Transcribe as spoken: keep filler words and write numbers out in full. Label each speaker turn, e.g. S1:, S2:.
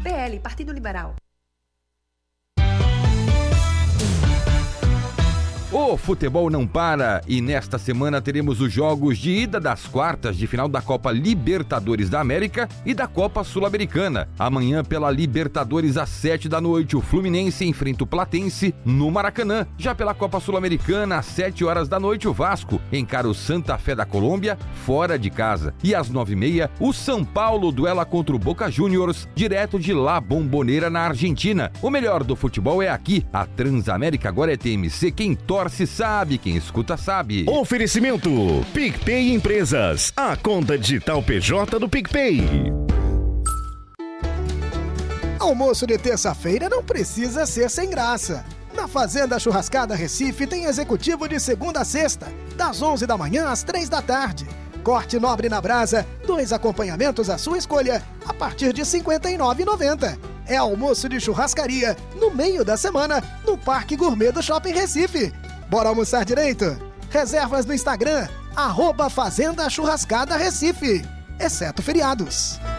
S1: L, Partido Liberal.
S2: O futebol não para e nesta semana teremos os jogos de ida das quartas de final da Copa Libertadores da América e da Copa Sul-Americana. Amanhã, pela Libertadores, às sete da noite, o Fluminense enfrenta o Platense no Maracanã. Já pela Copa Sul-Americana, às sete horas da noite, o Vasco encara o Santa Fé da Colômbia fora de casa. E às nove e meia, o São Paulo duela contra o Boca Juniors, direto de La Bombonera, na Argentina. O melhor do futebol é aqui. A Transamérica agora é T M C. Quem torce sabe, quem escuta sabe.
S3: Oferecimento PicPay Empresas, a conta digital P J do PicPay.
S4: Almoço de terça-feira não precisa ser sem graça. Na Fazenda Churrascada Recife tem executivo de segunda a sexta, das onze da manhã às três da tarde. Corte nobre na brasa, dois acompanhamentos à sua escolha, a partir de cinquenta e nove reais e noventa centavos. É almoço de churrascaria, no meio da semana, no Parque Gourmet do Shopping Recife. Bora almoçar direito? Reservas no Instagram, arroba Fazenda Churrascada Recife, exceto feriados.